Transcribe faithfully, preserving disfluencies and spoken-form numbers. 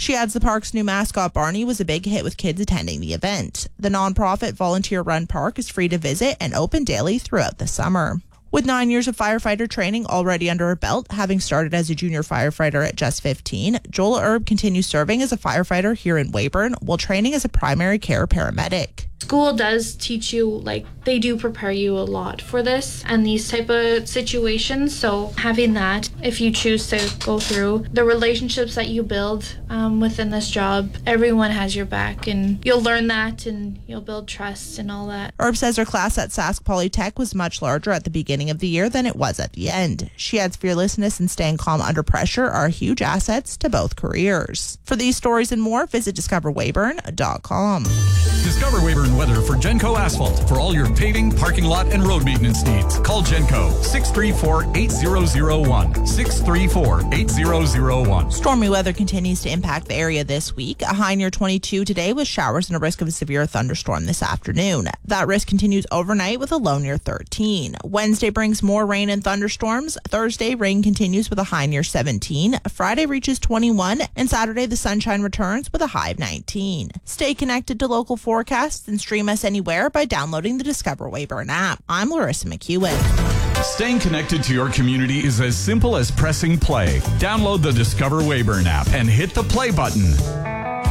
She adds the park's new mascot, Barney, was a big hit with kids attending the event. The nonprofit volunteer-run park is free to visit and open daily throughout the summer. With nine years of firefighter training already under her belt, having started as a junior firefighter at just fifteen, Jola Erb continues serving as a firefighter here in Weyburn while training as a primary care paramedic. School does teach you, like, they do prepare you a lot for this and these type of situations. So having that, if you choose to go through, the relationships that you build um, within this job, everyone has your back, and you'll learn that and you'll build trust and all that. Erb says her class at Sask Polytech was much larger at the beginning of the year than it was at the end. She adds fearlessness and staying calm under pressure are huge assets to both careers. For these stories and more, visit discover weyburn dot com. Discover Weyburn weather for Genco Asphalt. For all your paving, parking lot, and road maintenance needs, call Genco six three four, eight zero zero one. six three four, eight zero zero one. Stormy weather continues to impact the area this week. A high near twenty-two today with showers and a risk of a severe thunderstorm this afternoon. That risk continues overnight with a low near thirteen. Wednesday brings more rain and thunderstorms. Thursday, rain continues with a high near seventeen. Friday reaches twenty-one. And Saturday, the sunshine returns with a high of nineteen. Stay connected to local forecasts and stream us anywhere by downloading the Discover Weyburn app. I'm Larissa McEwen. Staying connected to your community is as simple as pressing play. Download the Discover Weyburn app and hit the play button.